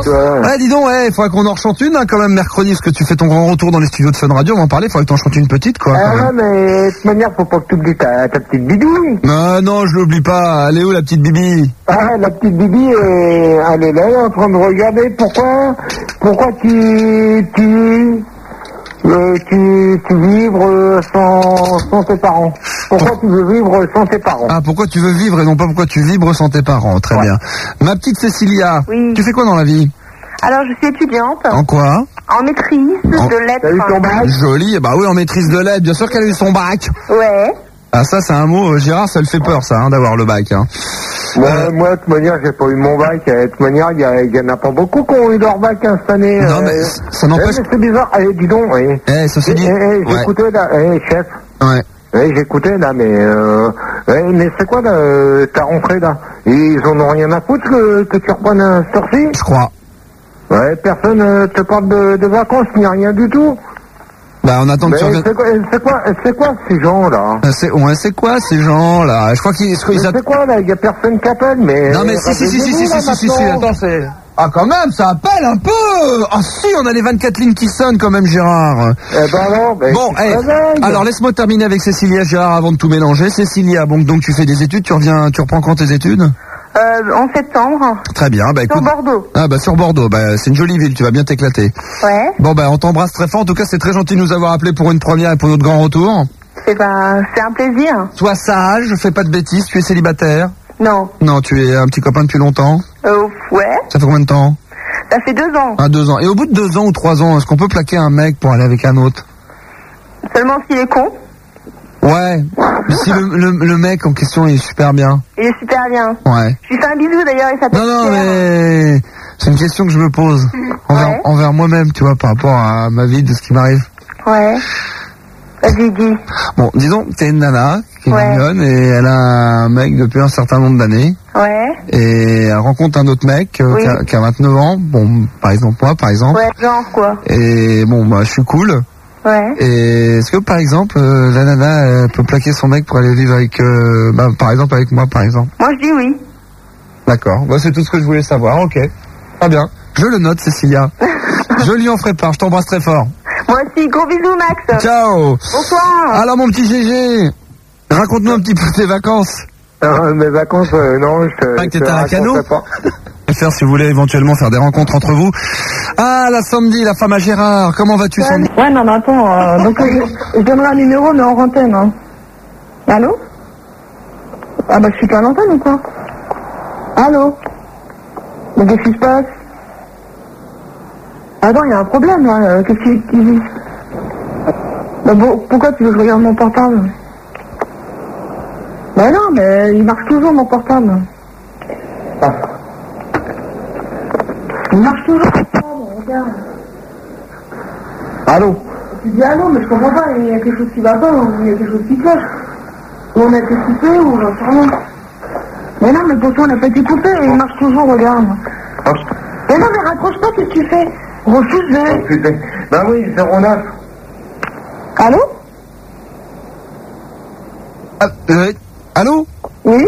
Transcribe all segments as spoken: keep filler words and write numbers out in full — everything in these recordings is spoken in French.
tu vois. Ouais, dis donc, ouais, il faudrait qu'on en rechante une, hein, quand même, mercredi, parce que tu fais ton grand retour dans les studios de Fun Radio, on va en parler, il faudrait que t'en chantes une petite, quoi. Ah ouais, mais de toute manière, faut pas que tu oublies ta, ta petite Bibi. Ah non, je l'oublie pas. Elle est où, la petite Bibi? Ah, la petite Bibi, est, elle est là, elle est en train de regarder. Pourquoi, pourquoi tu, tu, euh, tu, tu vivres sans, sans tes parents? Pourquoi Pour... tu veux vivre sans tes parents? Ah, pourquoi tu veux vivre et non pas pourquoi tu vibres sans tes parents? Très ouais. bien. Ma petite Cécilia, oui. tu fais quoi dans la vie? Alors, je suis étudiante. En quoi? En maîtrise en... de lettres. T'as eu ton bac? Joli, bah oui, en maîtrise de lettres, bien sûr qu'elle a eu son bac. Ouais. Ah, ça, c'est un mot, Gérard, ça le fait peur, ça, hein, d'avoir le bac. Hein. Moi, euh... moi, de toute manière, j'ai pas eu mon bac. De toute manière, il y, y en a pas beaucoup qui ont eu leur bac hein, cette année. Non, euh... mais ça n'empêche... Eh, c'est bizarre. Eh, dis donc, oui. Eh, ça s'est dit... Eh, eh, j'écoutais, ouais. là, eh, chef. Ouais. Eh, j'écoutais, là, mais... Euh... Eh, mais c'est quoi, là, ta rentrée, là? Ils en ont rien à foutre que, que tu reprennes un sursis? Je crois. Ouais, personne euh, te parle de, de vacances, ni rien du tout. Bah, on attend que tu reviennes. C'est quoi, c'est quoi, c'est quoi ces gens-là? C'est, ouais, c'est quoi ces gens-là? Je crois qu'ils. C'est att... quoi là? Il y a personne qui appelle, mais. Non, mais si, si, si, si, si, si, si, si, si, attends, c'est. Ah, quand même, ça appelle un peu! Ah, si, on a les vingt-quatre lignes qui sonnent quand même, Gérard. Eh ben non, ben. Bon, hey, alors laisse-moi terminer avec Cécilia, Gérard, avant de tout mélanger. Cécilia, bon, donc tu fais des études, tu reviens, tu reprends quand tes études? Euh, en septembre. Très bien, bah écoute. Sur Bordeaux. Ah bah sur Bordeaux, bah c'est une jolie ville, tu vas bien t'éclater. Ouais. Bon bah on t'embrasse très fort, en tout cas c'est très gentil de nous avoir appelé pour une première et pour notre grand retour. C'est pas, c'est un plaisir. Sois sage, fais pas de bêtises, tu es célibataire? Non. Non, tu es un petit copain depuis longtemps? Euh, ouais. Ça fait combien de temps? Ça fait deux ans. Ah, deux ans. Et au bout de deux ans ou trois ans, est-ce qu'on peut plaquer un mec pour aller avec un autre? Seulement s'il est con. Ouais, mais si le, le, le mec en question il est super bien. Il est super bien. Ouais. Je lui fais un bisou d'ailleurs, il s'appelle Non, non, Pierre. mais c'est une question que je me pose envers, ouais. envers moi-même, tu vois, par rapport à ma vie, de ce qui m'arrive. Ouais. Vas-y, dis. Bon, disons que t'es une nana qui est ouais. mignonne et elle a un mec depuis un certain nombre d'années. Ouais. Et elle rencontre un autre mec euh, oui. qui, a, qui a vingt-neuf ans, bon, par exemple moi, par exemple. Ouais, genre quoi. Et bon, bah, je suis cool. Ouais. Et est-ce que par exemple euh, la nana elle peut plaquer son mec pour aller vivre avec euh, bah, par exemple avec moi par exemple? Moi je dis oui. D'accord, bah, c'est tout ce que je voulais savoir, ok. Très bien. Je le note Cécilia. Je lui en ferai part, je t'embrasse très fort. Moi aussi, gros bisous Max. Ciao. Bonsoir. Alors mon petit Gégé, raconte-nous un petit peu tes vacances. Euh, mes vacances, euh, non, je te... Pas que t'étais à Cano. Faire si vous voulez éventuellement faire des rencontres entre vous. Ah, la Sandy, la femme à Gérard, comment vas-tu ouais, Sandy? Ouais, non, mais attends, euh, donc euh, je donnerai un numéro, mais en antenne. Hein. Allô? Ah bah je suis pas à l'antenne ou quoi? Allô? Mais qu'est-ce qui se passe? Attends, il y a un problème là, euh, qu'est-ce qui... qui... Bah bon, pourquoi tu veux que je regarde mon portable? Bah non, mais il marche toujours mon portable. Ah. Il marche toujours, regarde. Allô? Tu dis allô, mais je comprends pas, il y a quelque chose qui va pas, il y a quelque chose qui cloche. Ou on a été coupé, ou j'en sais rien. Mais non, mais pourtant on n'a pas été coupé, et il marche toujours, regarde. Oh. Mais non, mais raccroche pas, qu'est-ce que tu fais? Refuse-le. Refuse-le. Ben oui, zéro neuf. Allô? Ah, euh, allô? Oui?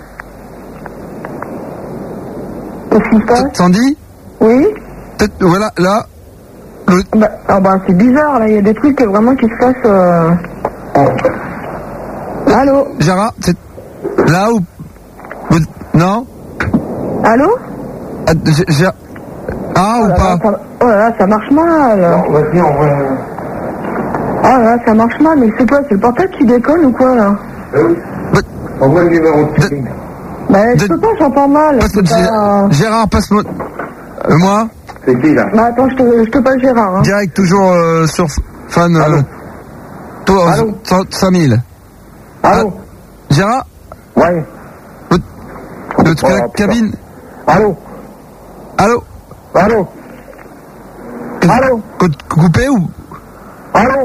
Qu'est-ce qui se passe? Sandy? Oui? Voilà, là. Le... Bah, ah bah c'est bizarre, là, il y a des trucs vraiment qui se passent... Euh... Allô? Gérard, c'est... Là où... Non? Allô? Ah, j'ai... ah oh ou là pas? là, ça... Oh là là, ça marche mal. Non, vas-y, on va... Oh là là, ça marche mal, mais c'est quoi? C'est le portable qui déconne ou quoi, là? Oui. But... Envoie le numéro de de... Bah, de... je peux pas, j'entends mal. Passe-moi... Pas... Gérard, passe-moi... Euh, moi? C'est qui, là? Bah attends, je te, je te passe Gérard, hein. Direct, toujours euh, sur fan... Euh... Toi, Allô? cinq mille. Allô? Ah, Gérard? Ouais. De, de oh, la cabine? Allô? Allô? Allô? Allô? Coupé ou... Allô?